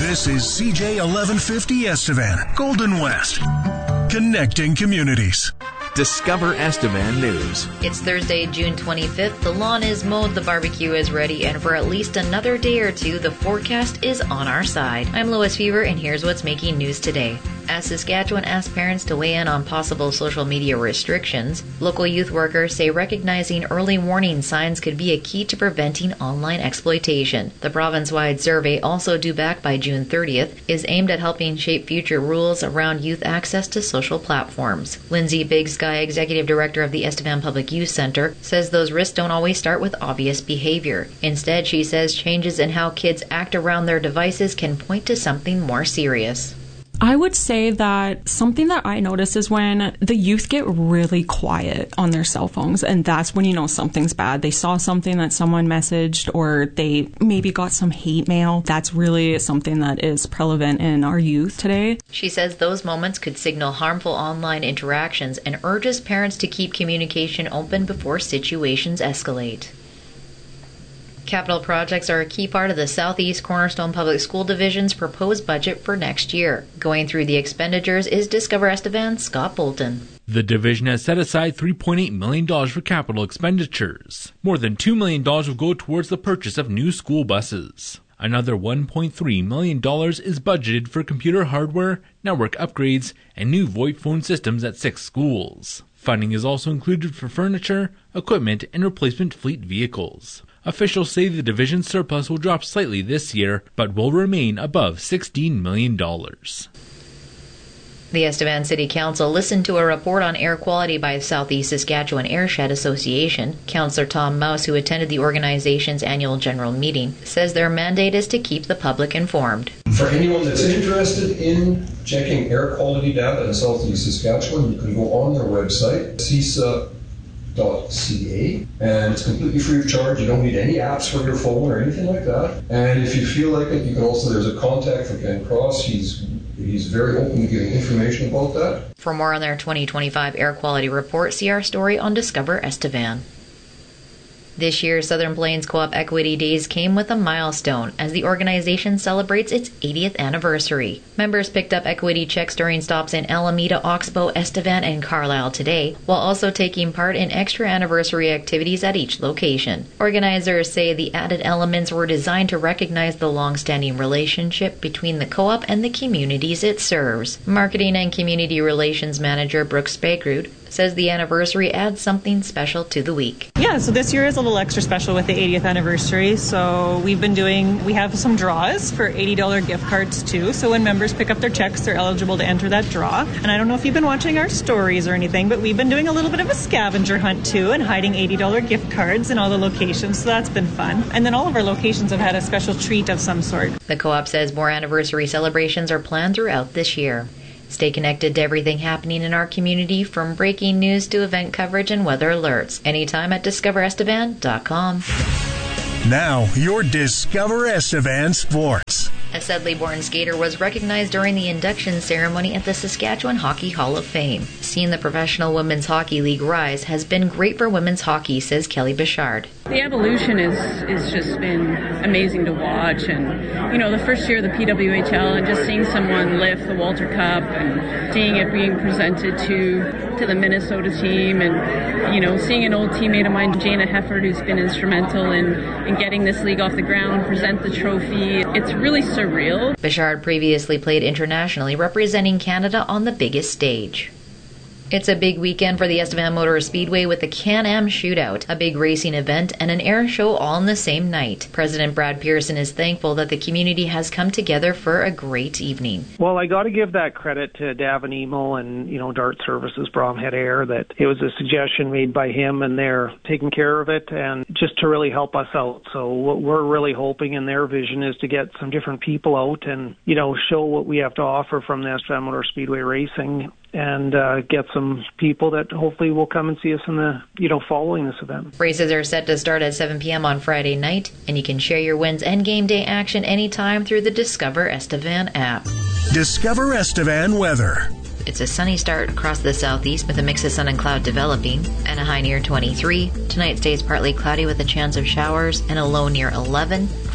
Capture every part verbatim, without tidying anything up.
This is C J eleven fifty Estevan, Golden West, connecting communities. Discover Estevan News. It's Thursday, June twenty-fifth. The lawn is mowed, the barbecue is ready, and for at least another day or two, the forecast is on our side. I'm Lois Fever, and here's what's making news today. As Saskatchewan asks parents to weigh in on possible social media restrictions, local youth workers say recognizing early warning signs could be a key to preventing online exploitation. The province-wide survey, also due back by June thirtieth, is aimed at helping shape future rules around youth access to social platforms. Lindsay Big Sky, Executive Director of the Estevan Public Youth Center, says those risks don't always start with obvious behavior. Instead, she says changes in how kids act around their devices can point to something more serious. I would say that something that I notice is when the youth get really quiet on their cell phones, and that's when you know something's bad. They saw something that someone messaged, or they maybe got some hate mail. That's really something that is prevalent in our youth today. She says those moments could signal harmful online interactions and urges parents to keep communication open before situations escalate. Capital projects are a key part of the Southeast Cornerstone Public School Division's proposed budget for next year. Going through the expenditures is Discover Estevan's Scott Bolton. The division has set aside three point eight million dollars for capital expenditures. More than two million dollars will go towards the purchase of new school buses. Another one point three million dollars is budgeted for computer hardware, network upgrades, and new VoIP phone systems at six schools. Funding is also included for furniture, equipment, and replacement fleet vehicles. Officials say the division's surplus will drop slightly this year, but will remain above sixteen million dollars. The Estevan City Council listened to a report on air quality by the Southeast Saskatchewan Airshed Association. Councillor Tom Mouse, who attended the organization's annual general meeting, says their mandate is to keep the public informed. For anyone that's interested in checking air quality data in Southeast Saskatchewan, you can go on their website, C I S A dot C A, and it's completely free of charge. You don't need any apps for your phone or anything like that. And if you feel like it, you can also, there's a contact for Ken Cross. He's he's very open to giving information about that. For more on their twenty twenty-five air quality report, see our story on Discover Estevan. This year's Southern Plains Co-op Equity Days came with a milestone as the organization celebrates its eightieth anniversary. Members picked up equity checks during stops in Alameda, Oxbow, Estevan, and Carlisle today, while also taking part in extra anniversary activities at each location. Organizers say the added elements were designed to recognize the long-standing relationship between the co-op and the communities it serves. Marketing and Community Relations Manager Brooke Spakrud says the anniversary adds something special to the week. Yeah, so this year is a little extra special with the eightieth anniversary. So we've been doing, we have some draws for eighty dollars gift cards too. So when members pick up their checks, they're eligible to enter that draw. And I don't know if you've been watching our stories or anything, but we've been doing a little bit of a scavenger hunt too and hiding eighty dollars gift cards in all the locations. So that's been fun. And then all of our locations have had a special treat of some sort. The co-op says more anniversary celebrations are planned throughout this year. Stay connected to everything happening in our community, from breaking news to event coverage and weather alerts, anytime at discover estevan dot com. Now, your Discover Estevan Sports. A Sedley-born skater was recognized during the induction ceremony at the Saskatchewan Hockey Hall of Fame. Seeing the Professional Women's Hockey League rise has been great for women's hockey, says Kelly Bichard. The evolution is is just been amazing to watch, and you know, the first year of the P W H L and just seeing someone lift the Walter Cup and seeing it being presented to to the Minnesota team, and you know, seeing an old teammate of mine, Jana Hefford, who's been instrumental in, in getting this league off the ground, present the trophy. It's really surreal. Bichard previously played internationally, representing Canada on the biggest stage. It's a big weekend for the Estevan Motor Speedway with the Can-Am Shootout, a big racing event, and an air show all in the same night. President Brad Pearson is thankful that the community has come together for a great evening. Well, I got to give that credit to Davin Emo and, you know, Dart Services, Bromhead Air, that it was a suggestion made by him and they're taking care of it, and just to really help us out. So what we're really hoping in their vision is to get some different people out and, you know, show what we have to offer from the Estevan Motor Speedway Racing, and uh, get some people that hopefully will come and see us in the, you know, following this event. Races are set to start at seven p.m. on Friday night, and you can share your wins and game day action anytime through the Discover Estevan app. Discover Estevan weather. It's a sunny start across the southeast with a mix of sun and cloud developing, and a high near twenty-three. Tonight stays partly cloudy with a chance of showers and a low near eleven.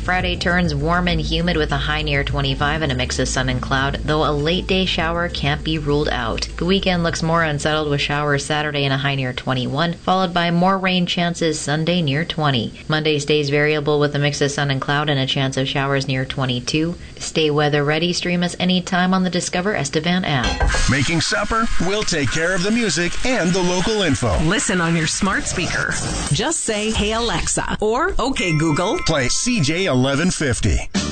Friday turns warm and humid with a high near twenty-five and a mix of sun and cloud, though a late day shower can't be ruled out. The weekend looks more unsettled with showers Saturday and a high near twenty-one, followed by more rain chances Sunday near twenty. Monday stays variable with a mix of sun and cloud and a chance of showers near twenty-two. Stay weather ready. Stream us anytime on the Discover Estevan app. Making supper? We'll take care of the music and the local info. Listen on your smart speaker. Just say, "Hey Alexa," or "Okay Google, play C J eleven fifty."